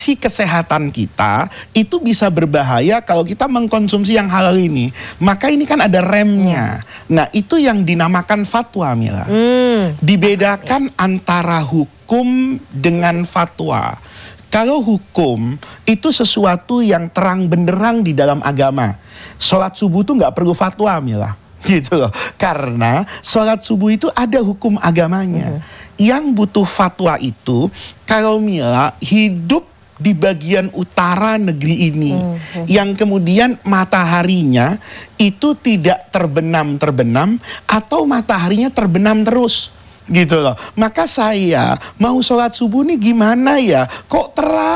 si kesehatan kita itu bisa berbahaya kalau kita mengkonsumsi yang halal ini. Maka ini kan ada remnya. Nah, itu yang dinamakan fatwa, Mila. Dibedakan antara hukum dengan fatwa. Kalau hukum itu sesuatu yang terang benderang di dalam agama. Sholat subuh itu nggak perlu fatwa, Mila. Gitu loh. Karena sholat subuh itu ada hukum agamanya. Yang butuh fatwa itu, kalau Mila hidup di bagian utara negeri ini, yang kemudian mataharinya itu tidak terbenam-terbenam, atau mataharinya terbenam terus, gitu loh. Maka saya mau sholat subuh nih gimana ya? Kok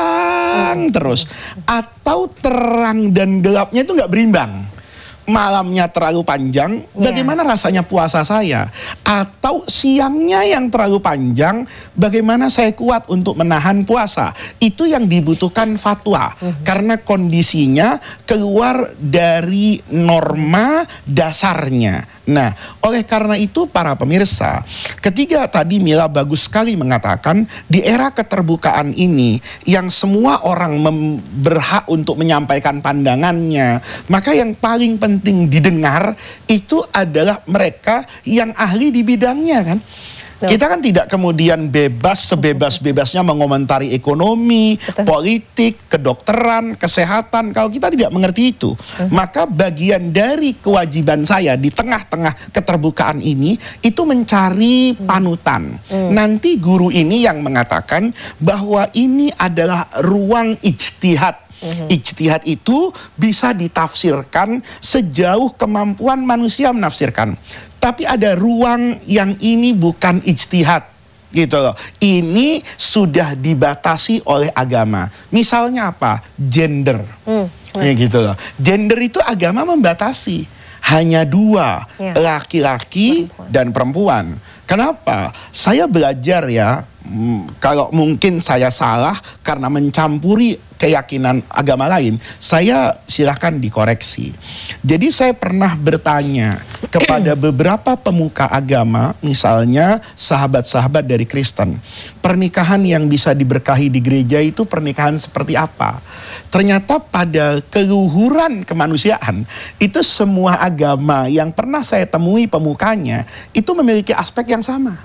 terang terus? Atau terang dan gelapnya itu nggak berimbang? Malamnya terlalu panjang, bagaimana rasanya puasa saya? Atau siangnya yang terlalu panjang, bagaimana saya kuat untuk menahan puasa? Itu yang dibutuhkan fatwa. Karena kondisinya keluar dari norma dasarnya. Nah, oleh karena itu para pemirsa, ketika tadi Mila bagus sekali mengatakan, di era keterbukaan ini, yang semua orang berhak untuk menyampaikan pandangannya, maka yang paling penting didengar itu adalah mereka yang ahli di bidangnya, kan? Kita kan tidak kemudian bebas sebebas-bebasnya mengomentari ekonomi, politik, kedokteran, kesehatan. Kalau kita tidak mengerti itu, maka bagian dari kewajiban saya di tengah-tengah keterbukaan ini itu mencari panutan. Nanti guru ini yang mengatakan bahwa ini adalah ruang ijtihad. Ijtihad itu bisa ditafsirkan sejauh kemampuan manusia menafsirkan. Tapi ada ruang yang ini bukan ijtihad, gitu loh. Ini sudah dibatasi oleh agama. Misalnya apa? Gender. Ya gitu loh. Gender itu agama membatasi. Hanya dua, laki-laki dan perempuan. Kenapa? Saya belajar ya, kalau mungkin saya salah karena mencampuri keyakinan agama lain, saya silahkan dikoreksi. Jadi saya pernah bertanya kepada beberapa pemuka agama, misalnya sahabat-sahabat dari Kristen, pernikahan yang bisa diberkahi di gereja itu pernikahan seperti apa? Ternyata pada keluhuran kemanusiaan, itu semua agama yang pernah saya temui pemukanya, itu memiliki aspek yang sama.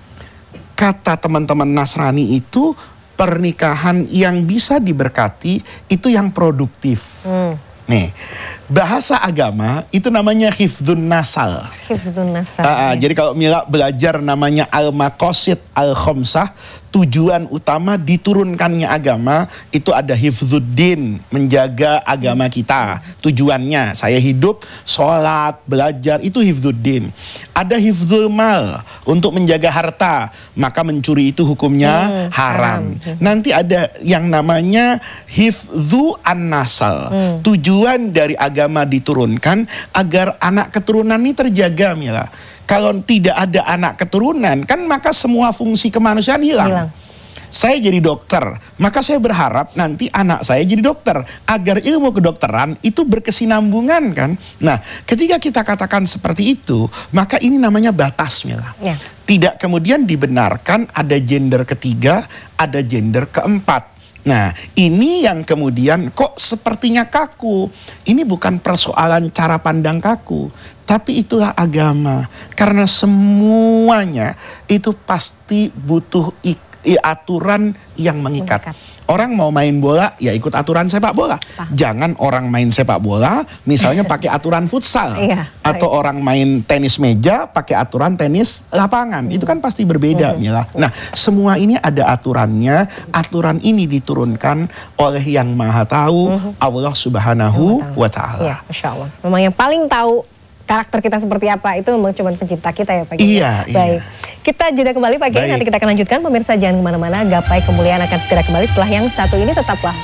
Kata teman-teman Nasrani itu, pernikahan yang bisa diberkati itu yang produktif. Nih, bahasa agama itu namanya hifdzun nasal. Hifdzun nasal. Jadi kalau Mila belajar namanya al-maqasid al-khamsah, tujuan utama diturunkannya agama itu ada hifdzuddin, menjaga agama kita. Tujuannya saya hidup, sholat, belajar, itu hifdzuddin. Ada hifdzul mal, untuk menjaga harta, maka mencuri itu hukumnya haram. Nanti ada yang namanya hifdzu an-nasal. Tujuan dari agama diturunkan agar anak keturunan ini terjaga, Mila. Kalau tidak ada anak keturunan, kan maka semua fungsi kemanusiaan hilang. Saya jadi dokter, maka saya berharap nanti anak saya jadi dokter, agar ilmu kedokteran itu berkesinambungan, kan? Nah, ketika kita katakan seperti itu, maka ini namanya batas, Mila. Tidak kemudian dibenarkan ada gender ketiga, ada gender keempat. Nah, ini yang kemudian kok sepertinya kaku. Ini bukan persoalan cara pandang kaku, tapi itulah agama. Karena semuanya itu pasti butuh aturan yang mengikat. Orang mau main bola, ya ikut aturan sepak bola. Jangan orang main sepak bola, misalnya pakai aturan futsal. Atau orang main tenis meja, pakai aturan tenis lapangan. Itu kan pasti berbeda, Mila. Nah, semua ini ada aturannya. Aturan ini diturunkan oleh yang Maha Tahu, Allah Subhanahu wa Ta'ala. Masya Allah. Memang yang paling tahu karakter kita seperti apa itu memang cuma pencipta kita ya Pak Kiai. Baik. Kita jeda kembali Pak Kiai, nanti kita akan lanjutkan. Pemirsa jangan kemana-mana, Gapai Kemuliaan akan segera kembali setelah yang satu ini. Tetaplah